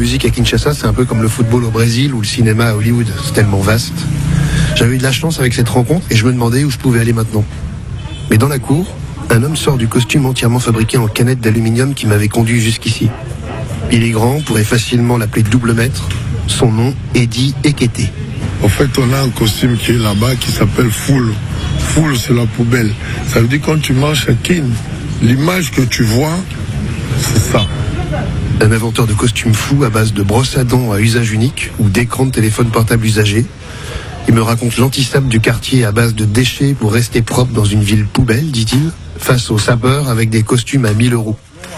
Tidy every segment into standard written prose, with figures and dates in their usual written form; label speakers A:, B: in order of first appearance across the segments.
A: musique à Kinshasa, c'est un peu comme le football au Brésil ou le cinéma à Hollywood. C'est tellement vaste. J'avais eu de la chance avec cette rencontre et je me demandais où je pouvais aller maintenant. Mais dans la cour, un homme sort du costume entièrement fabriqué en canette d'aluminium qui m'avait conduit jusqu'ici. Il est grand, on pourrait facilement l'appeler double maître. Son nom, Eddie Ekete.
B: En fait, on a un costume qui est là-bas qui s'appelle Foule. Foule, c'est la poubelle. Ça veut dire quand tu marches à Kin, l'image que tu vois, c'est ça.
A: Un inventeur de costumes fous à base de brosses à dents à usage unique ou d'écrans de téléphone portable usagés. Il me raconte l'antisable du quartier à base de déchets pour rester propre dans une ville poubelle, dit-il, face aux sapeurs avec des costumes à 1000 €.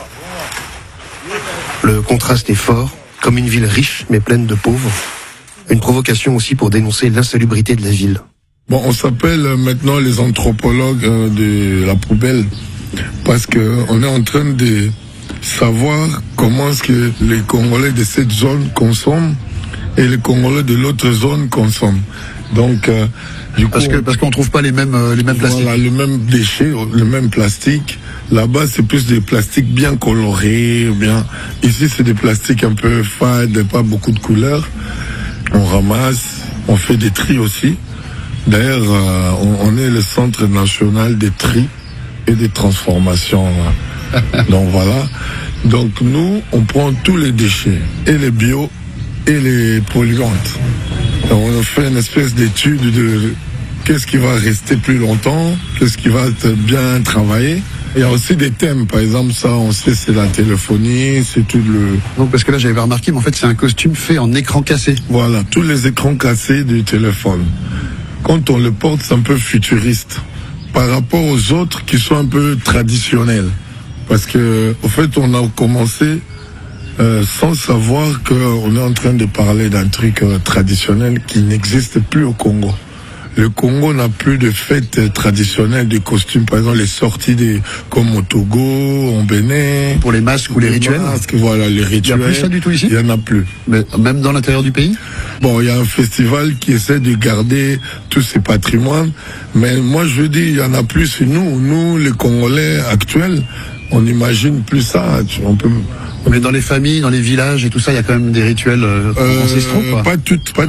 A: Le contraste est fort, comme une ville riche mais pleine de pauvres. Une provocation aussi pour dénoncer l'insalubrité de la ville.
B: Bon, on s'appelle maintenant les anthropologues de la poubelle parce que on est en train de savoir comment est-ce que les Congolais de cette zone consomment et les Congolais de l'autre zone consomment. Donc, du coup,
C: parce qu'on trouve pas les mêmes plastiques.
B: Voilà, le même déchet, le même plastique. Là-bas, c'est plus des plastiques bien colorés, bien. Ici, c'est des plastiques un peu fades, pas beaucoup de couleurs. On ramasse, on fait des tris aussi. D'ailleurs, on est le centre national des tris et des transformations. Donc voilà. Donc nous, on prend tous les déchets, et les bio, et les polluantes. Donc, on fait une espèce d'étude de qu'est-ce qui va rester plus longtemps, qu'est-ce qui va être bien travaillé. Il y a aussi des thèmes, par exemple, ça, on sait, c'est la téléphonie, c'est tout le...
C: Donc, parce que là, j'avais remarqué, mais en fait, c'est un costume fait en écran cassé.
B: Voilà, tous les écrans cassés du téléphone. Quand on le porte, c'est un peu futuriste par rapport aux autres qui sont un peu traditionnels. Parce que, au fait, on a commencé sans savoir qu'on est en train de parler d'un truc traditionnel qui n'existe plus au Congo. Le Congo n'a plus de fêtes traditionnelles de costumes, par exemple les sorties comme au Togo, en Bénin.
C: Pour les masques ou les rituels.
B: Masques, voilà, les rituels.
C: Il n'y a plus ça du tout ici?
B: Il n'y en a plus.
C: Mais même dans l'intérieur du pays?
B: Bon, il y a un festival qui essaie de garder tous ces patrimoines, mais moi je veux dire, il y en a plus. Nous, les Congolais actuels, on n'imagine plus ça.
C: Mais dans les familles, dans les villages et tout ça, il y a quand même des rituels ancestraux, quoi.
B: Pas